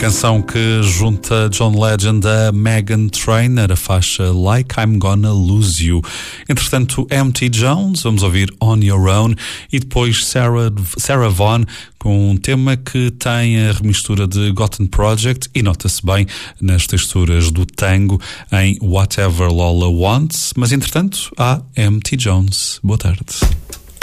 canção que junta John Legend a Meghan Trainor, a faixa Like I'm Gonna Lose You. Entretanto, M.T. Jones, vamos ouvir On Your Own, e depois Sarah Vaughan com um tema que tem a remistura de Gotham Project e nota-se bem nas texturas do tango em Whatever Lola Wants. Mas entretanto, há M.T. Jones. Boa tarde.